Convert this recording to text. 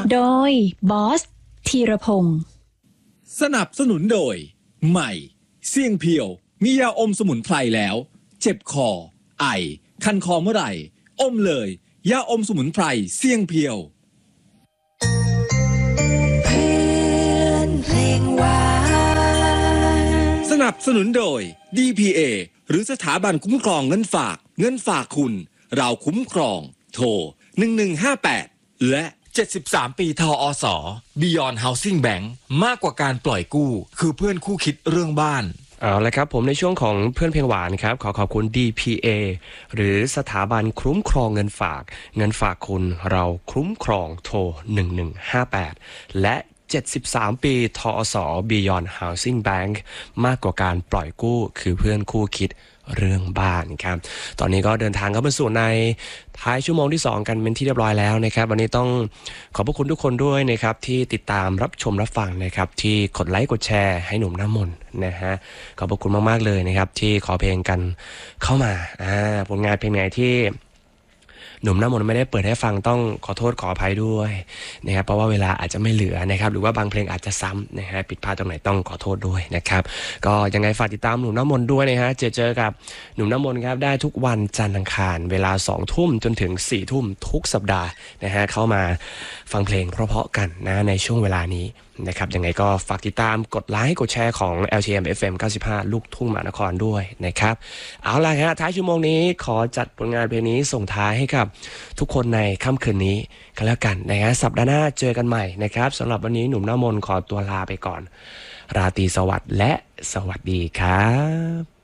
โดยบอสธีรพงศ์สนับสนุนโดยใหม่เสี่ยงเพียวมียาอมสมุนไพรแล้วเจ็บคอไอคันคอเมื่อไหร่อมเลยยาอมสมุนไพรเสี่ยงเพียวสนับสนุนโดย DPA หรือสถาบันคุ้มครองเงินฝากคุณเราคุ้มครองโทร1158และ73ปีทอส Beyond Housing Bank มากกว่าการปล่อยกู้คือเพื่อนคู่คิดเรื่องบ้านเอาละครับผมในช่วงของเพื่อนเพลงหวานครับขอบคุณ DPA หรือสถาบันคุ้มครองเงินฝากคุณเราคุ้มครองโทร1158และ73ปีทอส Beyond Housing Bank มากกว่าการปล่อยกู้คือเพื่อนคู่คิดเรื่องบ้านครับตอนนี้ก็เดินทางเข้ามาสู่ในท้ายชั่วโมงที่2กันเป็นที่เรียบร้อยแล้วนะครับวันนี้ต้องขอบพระคุณทุกคนด้วยนะครับที่ติดตามรับชมรับฟังนะครับที่กดไลค์กดแชร์ให้หนุ่มน้ำมนต์นะฮะขอบพระคุณมากๆเลยนะครับที่ขอเพลงกันเข้ามาผลงานเพลงไหนที่หนุ่มน้ำมนต์ไม่ได้เปิดให้ฟังต้องขอโทษขออภัยด้วยนะครับเพราะว่าเวลาอาจจะไม่เหลือนะครับหรือว่าบางเพลงอาจจะซ้ำนะฮะผิดพลาดตรงไหนต้องขอโทษด้วยนะครับก็ยังไงฝากติดตามหนุ่มน้ำมนต์ด้วยนะฮะเจอกับหนุ่มน้ำมนต์ครับได้ทุกวันจันทร์อังคารเวลา 20:00 นจนถึง 4:00 นทุกสัปดาห์นะฮะเข้ามาฟังเพลงเพราะๆกันนะในช่วงเวลานี้นะครับยังไงก็ฝากติดตามกดไลค์กดแชร์ของ LTM FM 95 ลูกทุ่งมหานครด้วยนะครับเอาล่ะฮะท้ายชั่วโมงนี้ขอจัดผลงานเพลงนี้ส่งท้ายให้กับทุกคนในค่ำคืนนี้กันแล้วกันนะฮะสัปดาห์หน้าเจอกันใหม่นะครับสำหรับวันนี้หนุ่มน้ำมนต์ขอตัวลาไปก่อนราตรีสวัสดิ์และสวัสดีครับ